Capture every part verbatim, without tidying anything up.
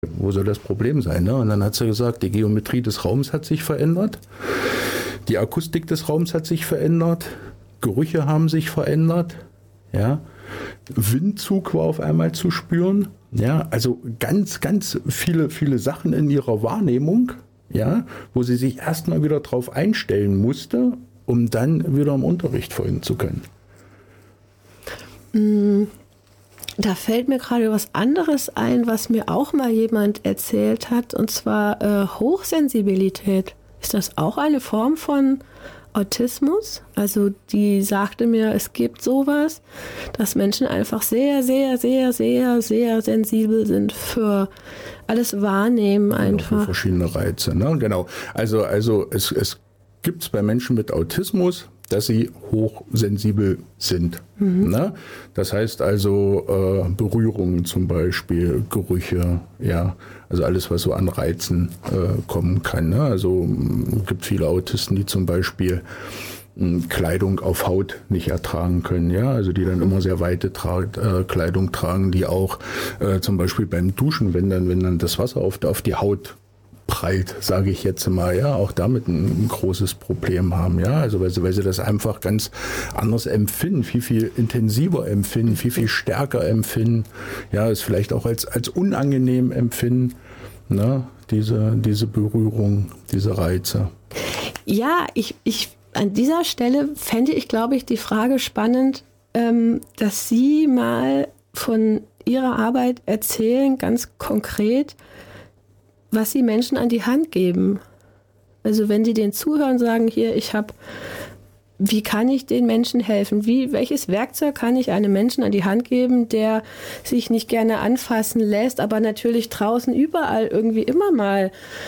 wo soll das Problem sein? Ne? Und dann hat sie gesagt, die Geometrie des Raums hat sich verändert, die Akustik des Raums hat sich verändert, Gerüche haben sich verändert, ja. Windzug war auf einmal zu spüren, ja, also ganz, ganz viele, viele Sachen in ihrer Wahrnehmung, ja, wo sie sich erstmal wieder drauf einstellen musste, um dann wieder im Unterricht folgen zu können. Da fällt mir gerade was anderes ein, was mir auch mal jemand erzählt hat, und zwar äh, Hochsensibilität. Ist das auch eine Form von Autismus? Also die sagte mir, es gibt sowas, dass Menschen einfach sehr, sehr, sehr, sehr, sehr sensibel sind für alles Wahrnehmen einfach. Für verschiedene Reize, ne? Genau. Also, also es, es gibt es bei Menschen mit Autismus, dass sie hochsensibel sind. Mhm. Ne? Das heißt also äh, Berührungen zum Beispiel, Gerüche, ja, also alles, was so an Reizen äh, kommen kann. Ne? Also es gibt viele Autisten, die zum Beispiel mh, Kleidung auf Haut nicht ertragen können, ja, also die dann immer sehr weite Tra- äh, Kleidung tragen, die auch äh, zum Beispiel beim Duschen, wenn dann, wenn dann das Wasser auf, auf die Haut prallt, sage ich jetzt mal, ja, auch damit ein, ein großes Problem haben, ja, also weil sie, weil sie das einfach ganz anders empfinden, viel, viel intensiver empfinden, viel, viel stärker empfinden, ja, es vielleicht auch als, als unangenehm empfinden, ne, diese, diese Berührung, diese Reize. Ja, ich, ich, an dieser Stelle fände ich, glaube ich, die Frage spannend, ähm, dass Sie mal von Ihrer Arbeit erzählen, ganz konkret, was Sie Menschen an die Hand geben. Also wenn Sie denen zuhören, sagen, hier, ich habe, wie kann ich den Menschen helfen? Wie, welches Werkzeug kann ich einem Menschen an die Hand geben, der sich nicht gerne anfassen lässt, aber natürlich draußen überall irgendwie immer mal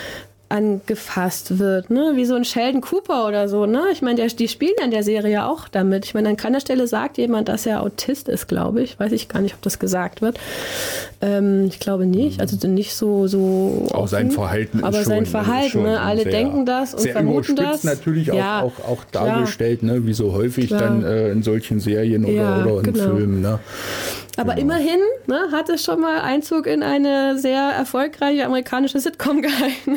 angefasst wird, ne? Wie so ein Sheldon Cooper oder so, ne? Ich meine, die spielen ja in der Serie auch damit. Ich meine, an keiner Stelle sagt jemand, dass er Autist ist, glaube ich. Weiß ich gar nicht, ob das gesagt wird. Ähm, ich glaube nicht. Also nicht so so auch offen, sein Verhalten ist aber schon, sein Verhalten, schon ne? Alle sehr, denken das und sehr vermuten das. Natürlich auch, ja, auch, auch dargestellt, ne? Wie so häufig klar. dann äh, in solchen Serien oder, ja, oder in genau. Filmen, ne? Aber genau. immerhin ne, hat es schon mal Einzug in eine sehr erfolgreiche amerikanische Sitcom gehalten.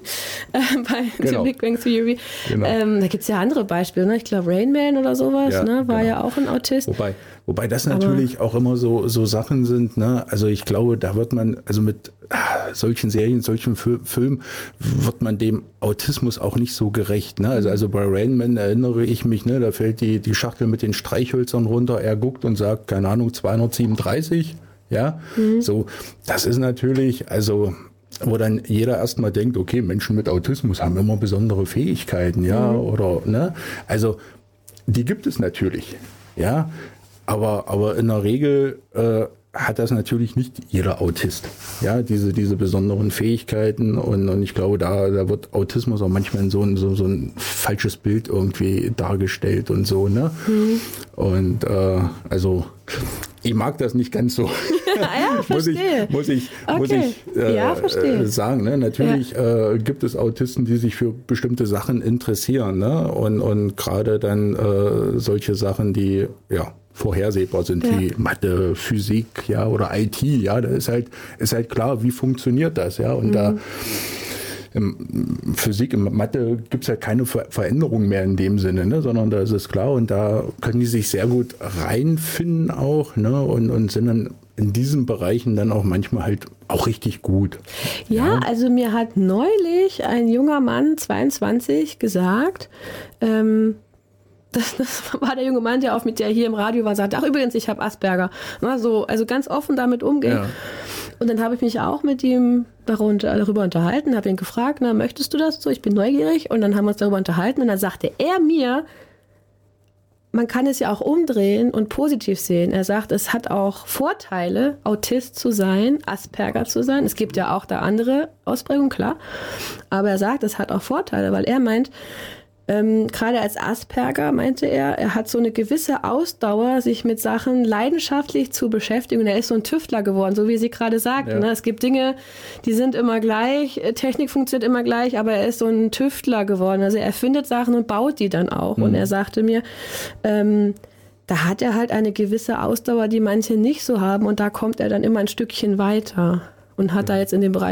Bei genau. The Big Bang Theory. Genau. Ähm, da gibt es ja andere Beispiele. Ne? Ich glaube, Rain Man oder sowas ja, ne? war genau. ja auch ein Autist. Wobei, wobei das natürlich Aber auch immer so, so Sachen sind. Ne? Also ich glaube, da wird man, also mit ah, solchen Serien, solchen Fil- Filmen, wird man dem Autismus auch nicht so gerecht. Ne? Also, also bei Rain Man erinnere ich mich, ne, da fällt die, die Schachtel mit den Streichhölzern runter, er guckt und sagt, keine Ahnung, zweihundertsiebenunddreißig. Ja, mhm. so, das ist natürlich, also wo dann jeder erstmal denkt, okay, Menschen mit Autismus haben immer besondere Fähigkeiten, ja, mhm. oder, ne, also die gibt es natürlich, ja, aber, aber in der Regel äh, hat das natürlich nicht jeder Autist, ja, diese, diese besonderen Fähigkeiten und, und ich glaube, da, da wird Autismus auch manchmal in so ein, so, so ein falsches Bild irgendwie dargestellt und so, ne, mhm. und äh, also ich mag das nicht ganz so. Ja, muss ich, verstehe. muss ich, okay. muss ich äh, ja, verstehe. sagen. Ne? Natürlich ja. äh, gibt es Autisten, die sich für bestimmte Sachen interessieren. Ne? Und, und gerade dann äh, solche Sachen, die ja vorhersehbar sind, ja. wie Mathe, Physik, ja, oder I T. Ja, da ist halt, ist halt klar, wie funktioniert das. Ja, und mhm. da in Physik, in Mathe gibt es halt keine Ver- Veränderung mehr in dem Sinne, ne? Sondern da ist es klar und da können die sich sehr gut reinfinden auch, ne? und, und sind dann in diesen Bereichen dann auch manchmal halt auch richtig gut. Ja, ja. Also mir hat neulich ein junger Mann, zweiundzwanzig, gesagt, ähm, Das, das war der junge Mann, der auf mit der hier im Radio war und sagte, ach übrigens, ich habe Asperger. So, also ganz offen damit umgehen. Ja. Und dann habe ich mich auch mit ihm darunter, darüber unterhalten, habe ihn gefragt, na, möchtest du das so? Ich bin neugierig. Und dann haben wir uns darüber unterhalten und dann sagte er mir, man kann es ja auch umdrehen und positiv sehen. Er sagt, es hat auch Vorteile, Autist zu sein, Asperger zu sein. Es gibt ja auch da andere Ausprägungen, klar. Aber er sagt, es hat auch Vorteile, weil er meint, Ähm, gerade als Asperger, meinte er, er hat so eine gewisse Ausdauer, sich mit Sachen leidenschaftlich zu beschäftigen. Und er ist so ein Tüftler geworden, so wie Sie gerade sagten. Ja. Ne? Es gibt Dinge, die sind immer gleich, Technik funktioniert immer gleich, aber er ist so ein Tüftler geworden. Also er erfindet Sachen und baut die dann auch. Mhm. Und er sagte mir, ähm, da hat er halt eine gewisse Ausdauer, die manche nicht so haben. Und da kommt er dann immer ein Stückchen weiter. und hat da jetzt in dem Bereich